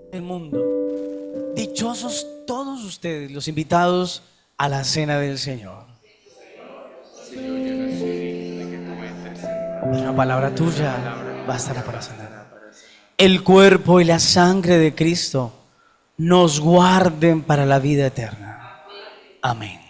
del mundo. Dichosos todos ustedes, los invitados a la cena del Señor. Señor, yo no soy digno de que tú entres en mi Pero una casa, palabra pero una tuya palabra bastará tuya para sanar. bastará para sanar. El cuerpo y la sangre de Cristo nos guarden para la vida eterna. Amén.